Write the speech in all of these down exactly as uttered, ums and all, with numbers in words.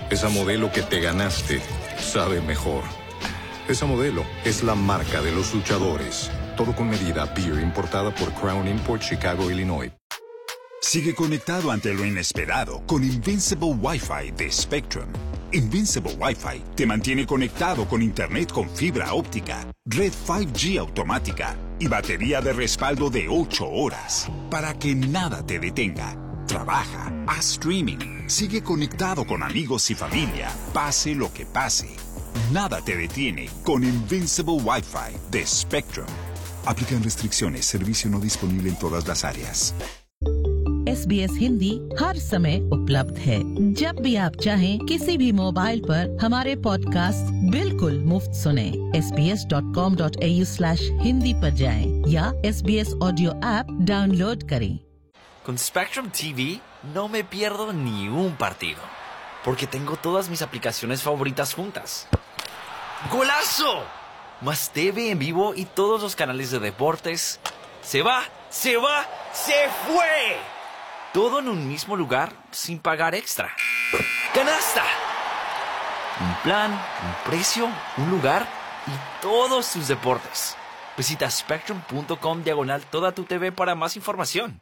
Esa modelo que te ganaste sabe mejor. Esa modelo es la marca de los luchadores. Todo con medida. Beer importada por Crown Import, Chicago, Illinois. Sigue conectado ante lo inesperado con Invincible Wi-Fi de Spectrum. Invincible Wi-Fi te mantiene conectado con internet con fibra óptica, red cinco G automática y batería de respaldo de ocho horas para que nada te detenga. Trabaja, haz streaming, sigue conectado con amigos y familia, pase lo que pase. Nada te detiene con Invincible Wi-Fi de Spectrum. Aplican restricciones, servicio no disponible en todas las áreas. S B S Hindi हर समय उपलब्ध है। जब भी आप चाहें किसी भी mobile पर हमारे पॉडकास्ट बिल्कुल मुफ्त सुने। S B S dot com dot A you slash Hindi पर जाएं या S B S audio app download करें। Con Spectrum T V no me pierdo ni un partido, porque tengo todas mis aplicaciones favoritas juntas. ¡Golazo! Más T V en vivo y todos los canales de deportes. ¡Se va! ¡Se va! ¡Se fue! Todo en un mismo lugar sin pagar extra. ¡Canasta! Un plan, un precio, un lugar y todos tus deportes. Visita spectrum punto com diagonal toda tu T V para más información.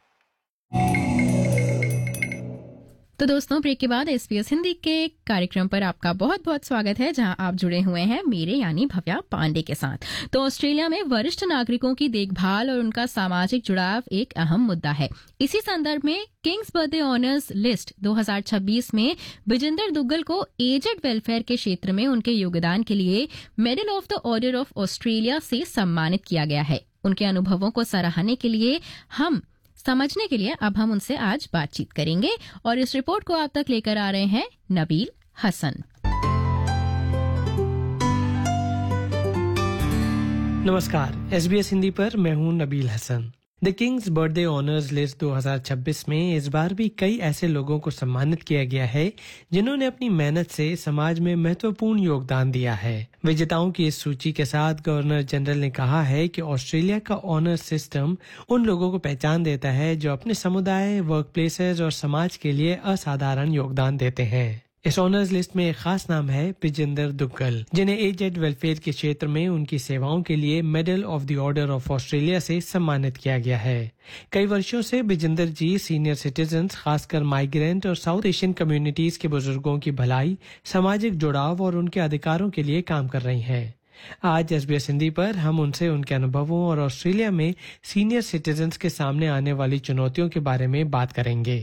तो दोस्तों, break के बाद SBS Hindi के कार्यक्रम पर आपका बहुत बहुत स्वागत है, जहां आप जुड़े हुए हैं मेरे यानी भव्या पांडे के साथ। तो ऑस्ट्रेलिया में वरिष्ठ नागरिकों की देखभाल और उनका सामाजिक जुड़ाव एक अहम मुद्दा है। इसी संदर्भ में किंग्स बर्थडे ऑनर्स लिस्ट दो हज़ार छब्बीस में विजेंदर दुग्गल को एजेड वेलफेयर के क्षेत्र में उनके योगदान के लिए medal of the order of Australia से सम्मानित किया गया है। उनके अनुभवों को सराहने के लिए हम समझने के लिए अब हम उनसे आज बातचीत करेंगे और इस रिपोर्ट को आप तक लेकर आ रहे हैं नबील हसन। नमस्कार, एसबीएस हिंदी पर मैं हूं Nabeel Hasan. The Kings birthday honours list दो हज़ार छब्बीस में इस बार भी कई ऐसे लोगों को सम्मानित किया गया है जिन्होंने अपनी मेहनत से समाज में महत्वपूर्ण योगदान दिया है। विजेताओं की इस सूची के साथ गवर्नर जनरल ने कहा है कि ऑस्ट्रेलिया का ऑनर सिस्टम उन लोगों को पहचान देता है जो अपने समुदाय, वर्क प्लेसेस और समाज के लिए असाधारण योगदान देते हैं। इस ऑनर्स लिस्ट में एक खास नाम है विजेंदर दुग्गल, जिन्हें एजेड वेलफेयर के क्षेत्र में उनकी सेवाओं के लिए medal of the order of Australia से सम्मानित किया गया है। कई वर्षों से विजेंदर जी सीनियर सिटीजन्स, खासकर माइग्रेंट और साउथ एशियन कम्युनिटीज के बुजुर्गों की भलाई, सामाजिक जुड़ाव और उनके अधिकारों के लिए काम कर रही हैं। आज एसबीएस हिंदी पर हम उनसे उनके अनुभवों और ऑस्ट्रेलिया में सीनियर सिटीजन्स के सामने आने वाली चुनौतियों के बारे में बात करेंगे।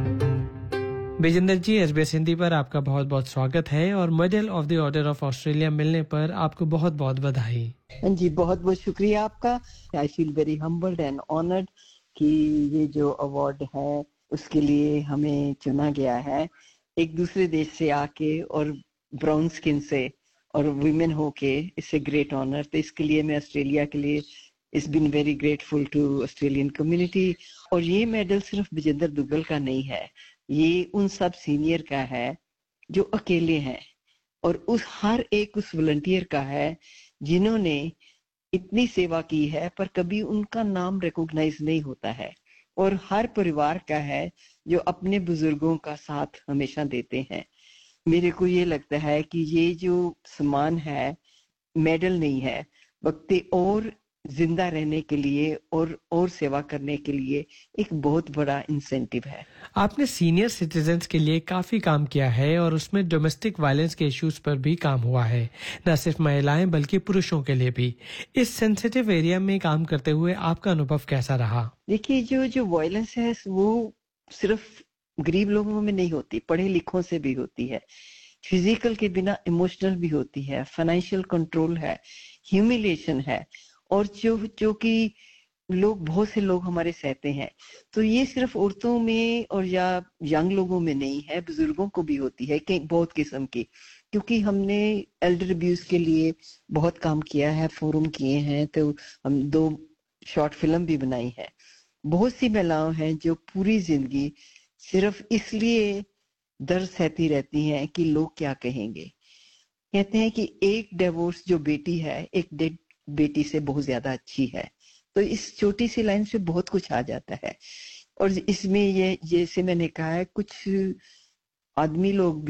विजेंदर जी, एसबीएस हिंदी पर आपका बहुत बहुत स्वागत है और medal of the order of Australia मिलने पर आपको बहुत बहुत बधाई। जी, बहुत बहुत शुक्रिया आपका। I feel very humbled and honoured कि ये जो अवार्ड है उसके लिए हमें चुना गया है। एक दूसरे देश से आके और ब्राउन स्किन से और वुमेन हो के, इससे ग्रेट ऑनर। तो इसके लिए मैं ऑस्ट्रेलिया के लिए it's been very grateful to Australian community. और ये मेडल सिर्फ विजेंदर दुग्गल का नहीं है, ये उन सब सीनियर का है जो अकेले हैं, और उस हर एक उस वॉलंटियर का है जिन्होंने इतनी सेवा की है पर कभी उनका नाम रिकॉग्नाइज नहीं होता है। और हर परिवार का है जो अपने बुजुर्गों का साथ हमेशा देते हैं। मेरे को ये लगता है कि ये जो सम्मान है मेडल नहीं है, बल्कि और जिंदा रहने के लिए और और सेवा करने के लिए एक बहुत बड़ा इंसेंटिव है। आपने सीनियर सिटीजन्स के लिए काफी काम किया है और उसमें डोमेस्टिक वायलेंस के इश्यूज पर भी काम हुआ है, न सिर्फ महिलाएं बल्कि पुरुषों के लिए भी। इस सेंसिटिव एरिया में काम करते हुए आपका अनुभव कैसा रहा? देखिए, जो जो वायलेंस है वो सिर्फ गरीब लोगों में नहीं होती, पढ़े लिखों से भी होती है, फिजिकल के बिना इमोशनल भी होती है, फाइनेंशियल कंट्रोल है, ह्यूमिलिएशन है, और जो जो कि लोग बहुत से लोग हमारे सहते हैं। तो ये सिर्फ औरतों में और या यंग लोगों में नहीं है, बुजुर्गों को भी होती है कि बहुत किस्म की। क्योंकि हमने एल्डर अब्यूज के लिए बहुत काम किया है, फोरम किए हैं, तो हम दो शॉर्ट फिल्म भी बनाई है। बहुत सी महिलाएं हैं जो पूरी जिंदगी सिर्फ इसलिए दर्द सहती रहती हैं कि लोग क्या कहेंगे। कहते हैं कि एक डिवोर्स जो बेटी है एक डेड बेटी से बहुत ज्यादा अच्छी है। तो इस छोटी सी लाइन से बहुत कुछ आ जाता है। और इसमें ये जैसे मैंने कहा है, कुछ आदमी लोग